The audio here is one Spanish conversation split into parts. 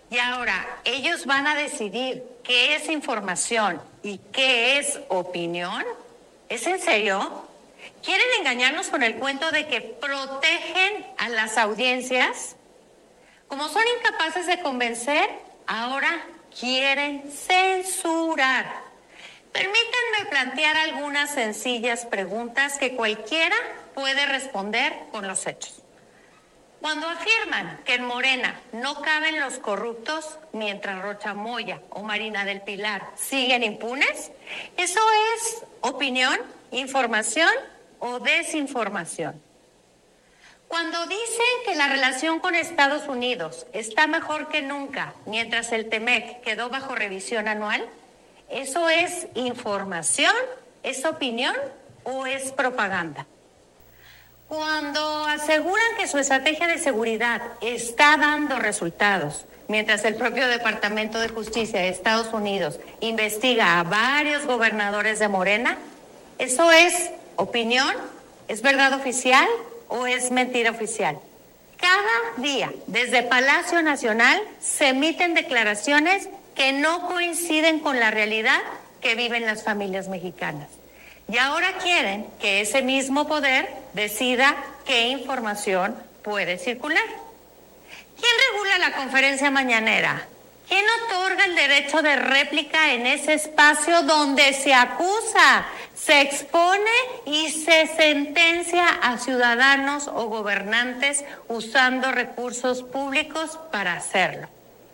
Y ahora, ellos van a decidir qué es información y qué es opinión. ¿Es en serio? ¿Quieren engañarnos con el cuento de que protegen a las audiencias? Como son incapaces de convencer, ahora quieren censurar. Permítanme plantear algunas sencillas preguntas que cualquiera puede responder con los hechos. Cuando afirman que en Morena no caben los corruptos mientras Rocha Moya o Marina del Pilar siguen impunes, ¿eso es opinión, información o desinformación? Cuando dicen que la relación con Estados Unidos está mejor que nunca mientras el TEMEC quedó bajo revisión anual, ¿eso es información, es opinión o es propaganda? Cuando aseguran que su estrategia de seguridad está dando resultados, mientras el propio Departamento de Justicia de Estados Unidos investiga a varios gobernadores de Morena, ¿eso es opinión? ¿Es verdad oficial o es mentira oficial? Cada día, desde Palacio Nacional, se emiten declaraciones que no coinciden con la realidad que viven las familias mexicanas. Y ahora quieren que ese mismo poder decida qué información puede circular. ¿Quién regula la conferencia mañanera? ¿Quién otorga el derecho de réplica en ese espacio donde se acusa, se expone y se sentencia a ciudadanos o gobernantes usando recursos públicos para hacerlo?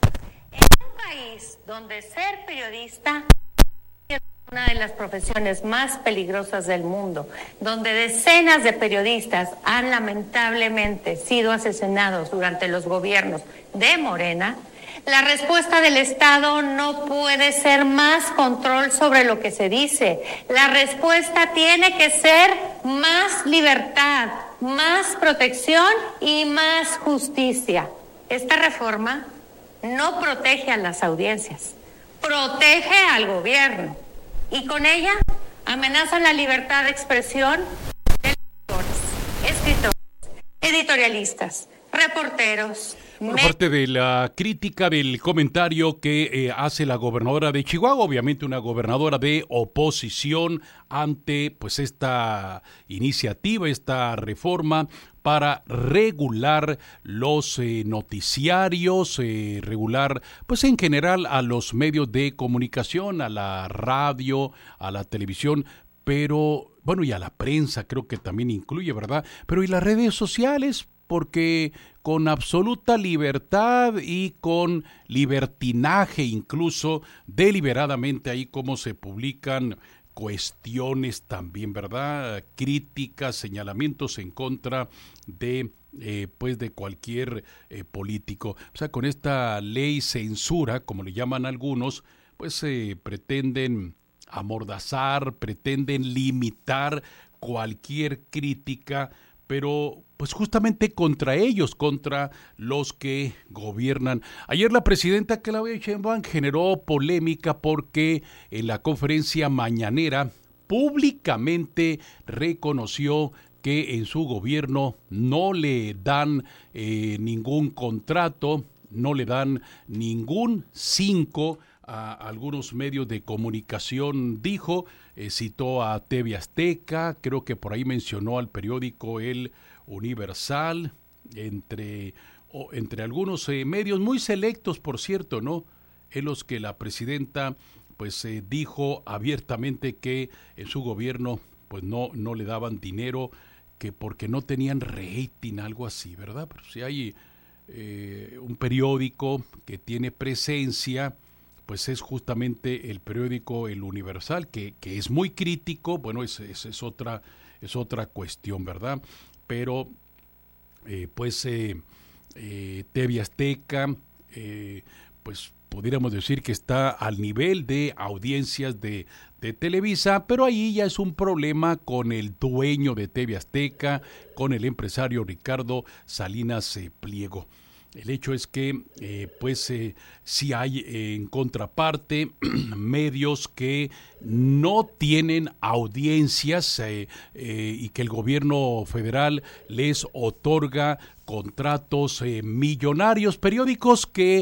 En un país donde ser periodista es una de las profesiones más peligrosas del mundo, donde decenas de periodistas han lamentablemente sido asesinados durante los gobiernos de Morena, la respuesta del Estado no puede ser más control sobre lo que se dice. La respuesta tiene que ser más libertad, más protección y más justicia. Esta reforma no protege a las audiencias, protege al gobierno y con ella amenaza la libertad de expresión de escritores, editorialistas, reporteros. Parte de la crítica del comentario que hace la gobernadora de Chihuahua, obviamente una gobernadora de oposición ante pues esta iniciativa, esta reforma para regular los noticiarios, regular pues en general a los medios de comunicación, a la radio, a la televisión, pero bueno, y a la prensa creo que también incluye, ¿verdad? Pero y las redes sociales, porque con absoluta libertad y con libertinaje incluso, deliberadamente ahí como se publican cuestiones también, ¿verdad? Críticas, señalamientos en contra de pues de cualquier político. O sea, con esta ley censura, como le llaman algunos, pues pretenden amordazar, pretenden limitar cualquier crítica, pero pues justamente contra ellos, contra los que gobiernan. Ayer la presidenta Claudia Sheinbaum generó polémica porque en la conferencia mañanera públicamente reconoció que en su gobierno no le dan ningún contrato, no le dan ningún 5 a algunos medios de comunicación, dijo, citó a TV Azteca, creo que por ahí mencionó al periódico El Universal, entre algunos medios muy selectos, por cierto, ¿no? En los que la presidenta pues dijo abiertamente que en su gobierno pues no le daban dinero, que porque no tenían rating, algo así, ¿verdad? Pero si hay un periódico que tiene presencia, pues es justamente el periódico El Universal, que es muy crítico. Bueno, es otra cuestión, ¿verdad? Pero TV Azteca, pues pudiéramos decir que está al nivel de audiencias de Televisa, pero ahí ya es un problema con el dueño de TV Azteca, con el empresario Ricardo Salinas Pliego. El hecho es que sí hay en contraparte medios que no tienen audiencias y que el gobierno federal les otorga contratos millonarios, periódicos que